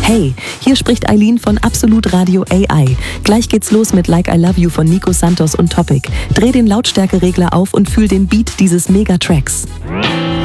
Hey, hier spricht Eileen von Absolut Radio AI. Gleich geht's los mit Like I Love You von Nico Santos und Topic. Dreh den Lautstärkeregler auf und fühl den Beat dieses Megatracks.